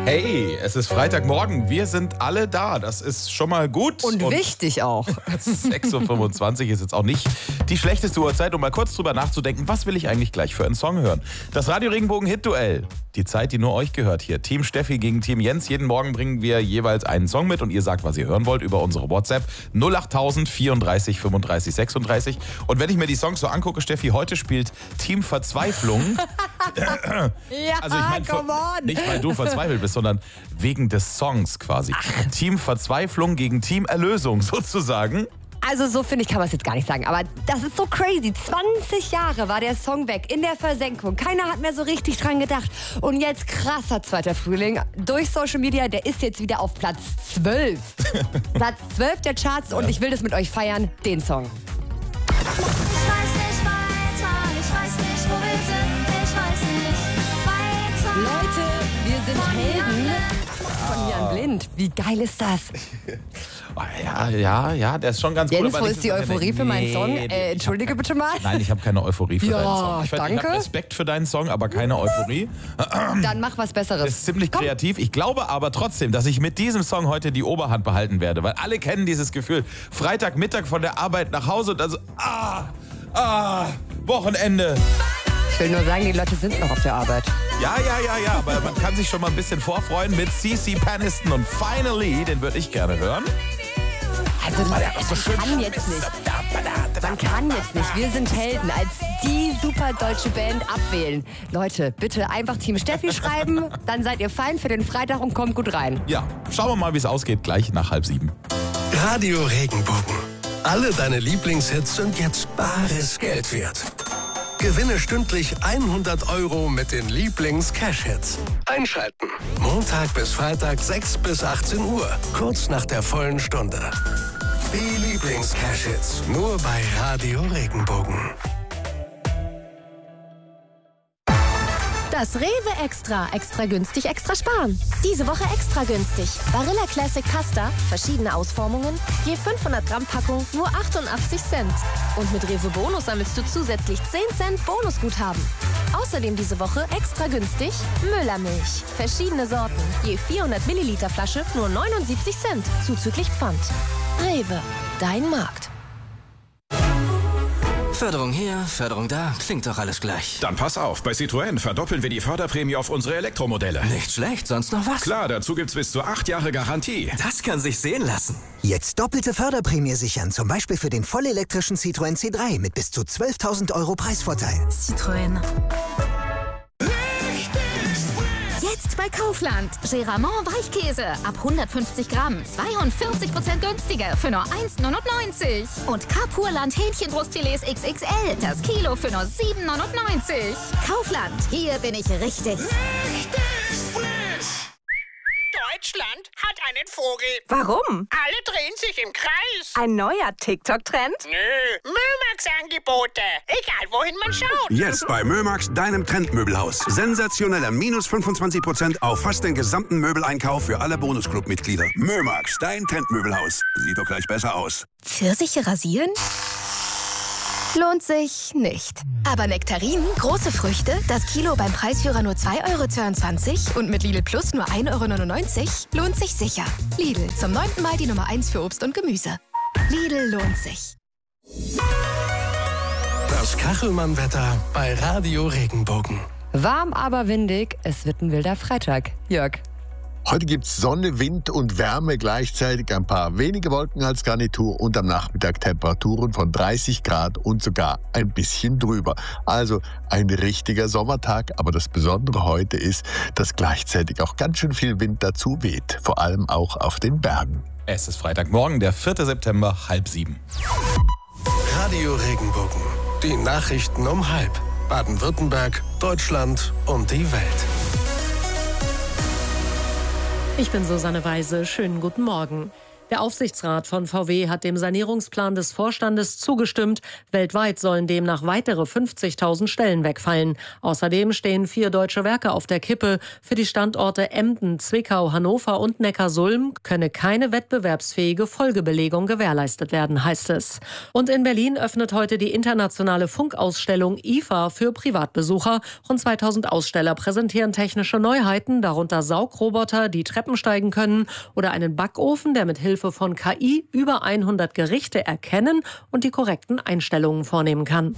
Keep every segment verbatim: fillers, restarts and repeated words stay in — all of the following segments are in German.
Hey, es ist Freitagmorgen. Wir sind alle da. Das ist schon mal gut. Und, und wichtig auch. sechs Uhr fünfundzwanzig ist jetzt auch nicht die schlechteste Uhrzeit, um mal kurz drüber nachzudenken, was will ich eigentlich gleich für einen Song hören. Das Radio Regenbogen Hit-Duell. Die Zeit, die nur euch gehört hier. Team Steffi gegen Team Jens. Jeden Morgen bringen wir jeweils einen Song mit und ihr sagt, was ihr hören wollt über unsere WhatsApp null acht tausend vierunddreißig fünfunddreißig sechsunddreißig. Und wenn ich mir die Songs so angucke, Steffi, heute spielt Team Verzweiflung. Ja, also ich mein, come on. Nicht, weil du verzweifelt bist, sondern wegen des Songs quasi. Ach. Team Verzweiflung gegen Team Erlösung sozusagen. Also so finde ich, kann man es jetzt gar nicht sagen, aber das ist so crazy. zwanzig Jahre war der Song weg, in der Versenkung. Keiner hat mehr so richtig dran gedacht. Und jetzt krasser zweiter Frühling. Durch Social Media, der ist jetzt wieder auf Platz zwölf. Platz zwölf der Charts, ja. Und ich will das mit euch feiern, den Song. Ich weiß nicht weiter, ich weiß nicht, wo wir sind, ich weiß nicht weiter. Leute, wir sind Helden von Jan Blind. Wie geil ist das? Ja, ja, ja, der ist schon ganz Jens, cool. wo ist die Euphorie für meinen Song? Äh, entschuldige bitte mal. Nein, ich habe keine Euphorie für ja, deinen Song. Ich, danke. ich habe Respekt für deinen Song, aber keine Euphorie. Dann mach was Besseres. Das ist ziemlich Komm. kreativ. Ich glaube aber trotzdem, dass ich mit diesem Song heute die Oberhand behalten werde, weil alle kennen dieses Gefühl. Freitagmittag von der Arbeit nach Hause und dann so, ah, ah, Wochenende. Ich will nur sagen, die Leute sind noch auf der Arbeit. Ja, ja, ja, ja, aber man kann sich schon mal ein bisschen vorfreuen mit C C Peniston und Finally, den würde ich gerne hören. Also man so schön kann jetzt nicht. Man kann jetzt nicht. Wir sind Helden als die super deutsche Band abwählen. Leute, bitte einfach Team Steffi schreiben, dann seid ihr fein für den Freitag und kommt gut rein. Ja, schauen wir mal, wie es ausgeht, gleich nach halb sieben. Radio Regenbogen. Alle deine Lieblingshits sind jetzt bares Geld wert. Gewinne stündlich hundert Euro mit den Lieblings-Cash-Hits. Einschalten. Montag bis Freitag sechs bis achtzehn Uhr. Kurz nach der vollen Stunde. Die Lieblings-Cash-Hits. Nur bei Radio Regenbogen. Das Rewe Extra. Extra günstig, extra sparen. Diese Woche extra günstig. Barilla Classic Pasta, verschiedene Ausformungen, je fünfhundert Gramm Packung, nur achtundachtzig Cent. Und mit Rewe Bonus sammelst du zusätzlich zehn Cent Bonusguthaben. Außerdem diese Woche extra günstig Müllermilch. Verschiedene Sorten, je vierhundert Milliliter Flasche, nur neunundsiebzig Cent, zuzüglich Pfand. Rewe, dein Markt. Förderung hier, Förderung da, klingt doch alles gleich. Dann pass auf, bei Citroën verdoppeln wir die Förderprämie auf unsere Elektromodelle. Nicht schlecht, sonst noch was? Klar, dazu gibt's bis zu acht Jahre Garantie. Das kann sich sehen lassen. Jetzt doppelte Förderprämie sichern, zum Beispiel für den vollelektrischen Citroën C drei mit bis zu zwölftausend Euro Preisvorteil. Citroën. Jetzt bei Kaufland. Geramont Weichkäse ab hundertfünfzig Gramm. zweiundvierzig Prozent günstiger für nur eins neunundneunzig. Und Carpurland Hähnchenbrustfilets X X L. Das Kilo für nur sieben neunundneunzig. Kaufland. Hier bin ich richtig. Richtig frisch. Deutschland hat einen Vogel. Warum? Alle drehen sich im Kreis. Ein neuer TikTok-Trend? Nö, Mömax-Angebote. Egal, wohin man schaut. Jetzt bei Mömax, deinem Trendmöbelhaus. Sensationeller minus fünfundzwanzig Prozent auf fast den gesamten Möbeleinkauf für alle Bonusclub-Mitglieder. Mömax, dein Trendmöbelhaus. Sieht doch gleich besser aus. Pfirsiche rasieren? Lohnt sich nicht. Aber Nektarinen, große Früchte, das Kilo beim Preisführer nur zwei Euro zweiundzwanzig und mit Lidl Plus nur ein Euro neunundneunzig, lohnt sich sicher. Lidl, zum neunten Mal die Nummer eins für Obst und Gemüse. Lidl lohnt sich. Das Kachelmann-Wetter bei Radio Regenbogen. Warm, aber windig. Es wird ein wilder Freitag. Jörg. Heute gibt es Sonne, Wind und Wärme gleichzeitig, ein paar wenige Wolken als Garnitur und am Nachmittag Temperaturen von dreißig Grad und sogar ein bisschen drüber. Also ein richtiger Sommertag, aber das Besondere heute ist, dass gleichzeitig auch ganz schön viel Wind dazu weht, vor allem auch auf den Bergen. Es ist Freitagmorgen, der vierte September, halb sieben. Radio Regenbogen, die Nachrichten um halb. Baden-Württemberg, Deutschland und die Welt. Ich bin Susanne Weise. Schönen guten Morgen. Der Aufsichtsrat von V W hat dem Sanierungsplan des Vorstandes zugestimmt. Weltweit sollen demnach weitere fünfzigtausend Stellen wegfallen. Außerdem stehen vier deutsche Werke auf der Kippe. Für die Standorte Emden, Zwickau, Hannover und Neckarsulm könne keine wettbewerbsfähige Folgebelegung gewährleistet werden, heißt es. Und in Berlin öffnet heute die internationale Funkausstellung I F A für Privatbesucher. Rund zweitausend Aussteller präsentieren technische Neuheiten, darunter Saugroboter, die Treppen steigen können, oder einen Backofen, der mit Hilfe von K I über hundert Gerichte erkennen und die korrekten Einstellungen vornehmen kann.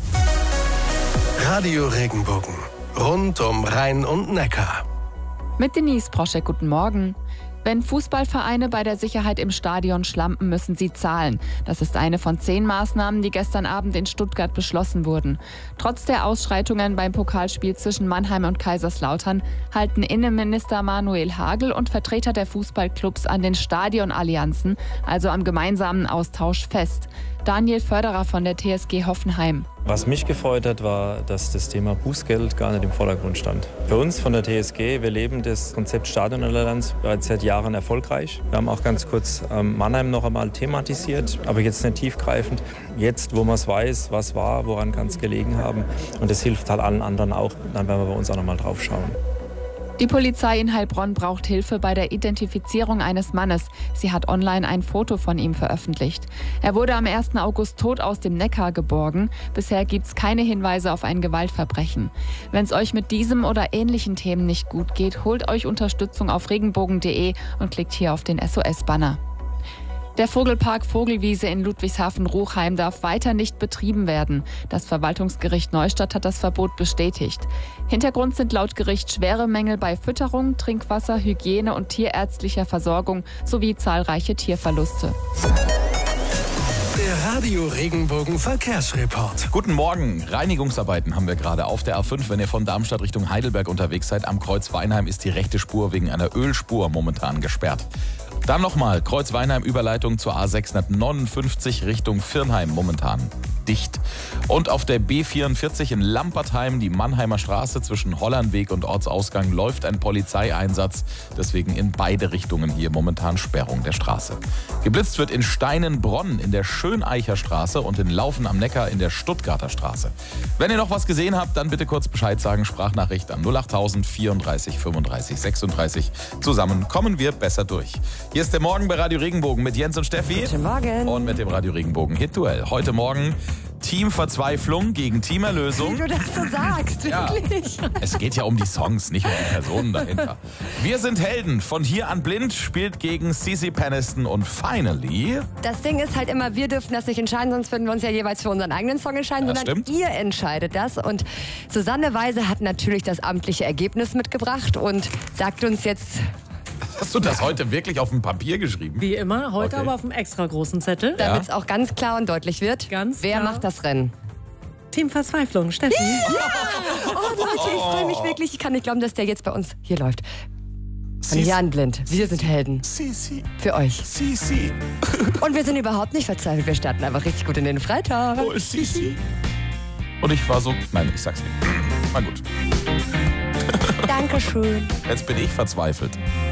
Radio Regenbogen. Rund um Rhein und Neckar. Mit Denise Proschek, guten Morgen. Wenn Fußballvereine bei der Sicherheit im Stadion schlampen, müssen sie zahlen. Das ist eine von zehn Maßnahmen, die gestern Abend in Stuttgart beschlossen wurden. Trotz der Ausschreitungen beim Pokalspiel zwischen Mannheim und Kaiserslautern halten Innenminister Manuel Hagel und Vertreter der Fußballclubs an den Stadionallianzen, also am gemeinsamen Austausch, fest. Daniel Förderer von der T S G Hoffenheim. Was mich gefreut hat, war, dass das Thema Bußgeld gar nicht im Vordergrund stand. Für uns von der T S G, wir leben das Konzept Stadionallianz bereits seit Jahren erfolgreich. Wir haben auch ganz kurz ähm, Mannheim noch einmal thematisiert, aber jetzt nicht tiefgreifend. Jetzt, wo man es weiß, was war, woran kann es gelegen haben. Und das hilft halt allen anderen auch. Dann werden wir bei uns auch noch mal drauf schauen. Die Polizei in Heilbronn braucht Hilfe bei der Identifizierung eines Mannes. Sie hat online ein Foto von ihm veröffentlicht. Er wurde am ersten August tot aus dem Neckar geborgen. Bisher gibt es keine Hinweise auf ein Gewaltverbrechen. Wenn es euch mit diesem oder ähnlichen Themen nicht gut geht, holt euch Unterstützung auf regenbogen punkt de und klickt hier auf den S O S-Banner. Der Vogelpark Vogelwiese in Ludwigshafen-Ruchheim darf weiter nicht betrieben werden. Das Verwaltungsgericht Neustadt hat das Verbot bestätigt. Hintergrund sind laut Gericht schwere Mängel bei Fütterung, Trinkwasser, Hygiene und tierärztlicher Versorgung sowie zahlreiche Tierverluste. Der Radio Regenbogen Verkehrsreport. Guten Morgen. Reinigungsarbeiten haben wir gerade auf der A fünf. Wenn ihr von Darmstadt Richtung Heidelberg unterwegs seid, am Kreuz Weinheim ist die rechte Spur wegen einer Ölspur momentan gesperrt. Dann nochmal, Kreuz Weinheim, Überleitung zur A sechshundertneunundfünfzig Richtung Virnheim, momentan dicht. Und auf der B vierundvierzig in Lampertheim, die Mannheimer Straße zwischen Hollandweg und Ortsausgang, läuft ein Polizeieinsatz. Deswegen in beide Richtungen hier momentan Sperrung der Straße. Geblitzt wird in Steinenbronn in der Schöneicher Straße und in Laufen am Neckar in der Stuttgarter Straße. Wenn ihr noch was gesehen habt, dann bitte kurz Bescheid sagen. Sprachnachricht an null achttausend vierunddreißig fünfunddreißig sechsunddreißig. Zusammen kommen wir besser durch. Hier ist der Morgen bei Radio Regenbogen mit Jens und Steffi. Guten Morgen. Und mit dem Radio Regenbogen Hit-Duell. Heute Morgen Team Verzweiflung gegen Team Erlösung. Wie du das so sagst, wirklich. Ja, es geht ja um die Songs, nicht um die Personen dahinter. Wir sind Helden. Von hier an blind spielt gegen Cici Peniston und Finally. Das Ding ist halt immer, wir dürfen das nicht entscheiden, sonst würden wir uns ja jeweils für unseren eigenen Song entscheiden, Ja, sondern stimmt. ihr entscheidet das. Und Susanne Weise hat natürlich das amtliche Ergebnis mitgebracht und sagt uns jetzt... Hast du das heute wirklich auf dem Papier geschrieben? Wie immer, heute Okay. aber auf einem extra großen Zettel. Ja. Damit es auch ganz klar und deutlich wird, Ganz wer klar. macht das Rennen? Team Verzweiflung, Steffi. Ja! Oh Leute, ich freue mich wirklich. Ich kann nicht glauben, dass der jetzt bei uns hier läuft. Von hier an blind. Wir sind Helden. Cici. Für euch. Cici. Und wir sind überhaupt nicht verzweifelt. Wir starten einfach richtig gut in den Freitag. Oh, Cici. Und ich war so... Nein, ich sag's nicht. Mal gut. Dankeschön. Jetzt bin ich verzweifelt.